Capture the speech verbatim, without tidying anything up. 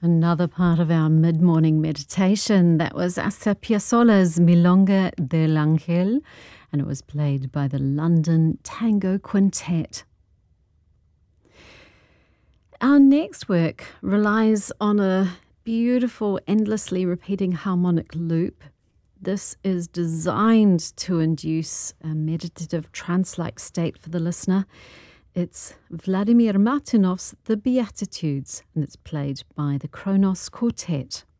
Another part of our mid-morning meditation, that was Astor Piazzolla's Milonga del Ángel, and it was played by the London Tango Quintet. Our next work relies on a beautiful, endlessly repeating harmonic loop. This is designed to induce a meditative trance-like state for the listener. It's Vladimir Martinov's The Beatitudes, and it's played by the Kronos Quartet.